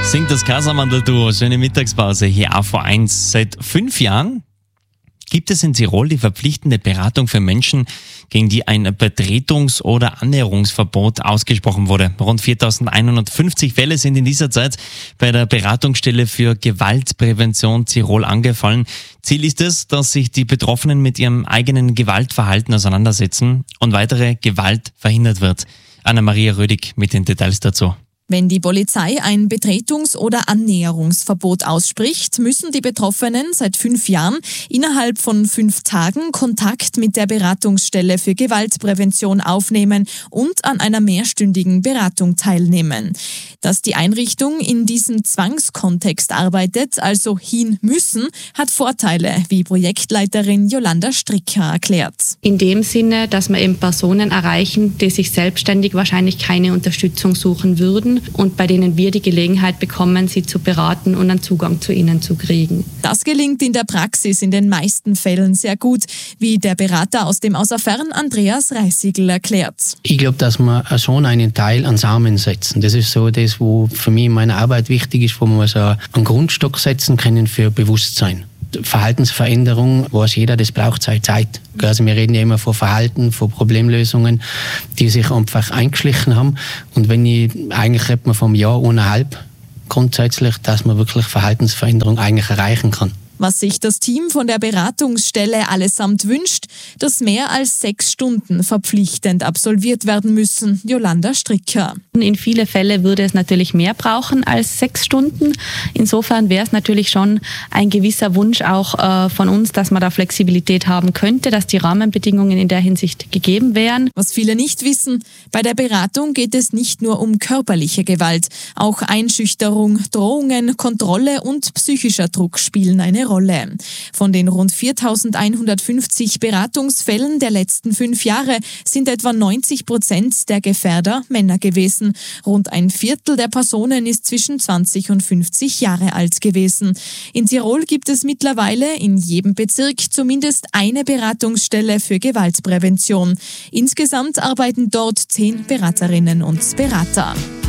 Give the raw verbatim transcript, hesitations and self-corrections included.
Singt das Casamandel-Duo. Schöne Mittagspause hier auf V eins. Seit fünf Jahren gibt es in Tirol die verpflichtende Beratung für Menschen, gegen die ein Betretungs- oder Annäherungsverbot ausgesprochen wurde. Rund viertausendeinhundertfünfzig Fälle sind in dieser Zeit bei der Beratungsstelle für Gewaltprävention Tirol angefallen. Ziel ist es, dass sich die Betroffenen mit ihrem eigenen Gewaltverhalten auseinandersetzen und weitere Gewalt verhindert wird. Anna-Maria Rödig mit den Details dazu. Wenn die Polizei ein Betretungs- oder Annäherungsverbot ausspricht, müssen die Betroffenen seit fünf Jahren innerhalb von fünf Tagen Kontakt mit der Beratungsstelle für Gewaltprävention aufnehmen und an einer mehrstündigen Beratung teilnehmen. Dass die Einrichtung in diesem Zwangskontext arbeitet, also hin müssen, hat Vorteile, wie Projektleiterin Jolanda Stricker erklärt. In dem Sinne, dass wir eben Personen erreichen, die sich selbstständig wahrscheinlich keine Unterstützung suchen würden und bei denen wir die Gelegenheit bekommen, sie zu beraten und einen Zugang zu ihnen zu kriegen. Das gelingt in der Praxis in den meisten Fällen sehr gut, wie der Berater aus dem Außerfern Andreas Reisigl erklärt. Ich glaube, dass wir schon einen Teil an Samen setzen. Das ist so das, was für mich in meiner Arbeit wichtig ist, wo wir so einen Grundstock setzen können für Bewusstsein. Verhaltensveränderung, weiß jeder, das braucht Zeit. Zeit. Also wir reden ja immer von Verhalten, von Problemlösungen, die sich einfach eingeschlichen haben. Und wenn ich, eigentlich redet man vom Jahr eineinhalb grundsätzlich, dass man wirklich Verhaltensveränderung eigentlich erreichen kann. Was sich das Team von der Beratungsstelle allesamt wünscht, dass mehr als sechs Stunden verpflichtend absolviert werden müssen. Jolanda Stricker. In viele Fälle würde es natürlich mehr brauchen als sechs Stunden. Insofern wäre es natürlich schon ein gewisser Wunsch auch äh, von uns, dass man da Flexibilität haben könnte, dass die Rahmenbedingungen in der Hinsicht gegeben wären. Was viele nicht wissen, bei der Beratung geht es nicht nur um körperliche Gewalt. Auch Einschüchterung, Drohungen, Kontrolle und psychischer Druck spielen eine Rolle. Von den rund viertausendeinhundertfünfzig Beratungsfällen der letzten fünf Jahre sind etwa neunzig Prozent der Gefährder Männer gewesen. Rund ein Viertel der Personen ist zwischen zwanzig und fünfzig Jahre alt gewesen. In Tirol gibt es mittlerweile in jedem Bezirk zumindest eine Beratungsstelle für Gewaltprävention. Insgesamt arbeiten dort zehn Beraterinnen und Berater.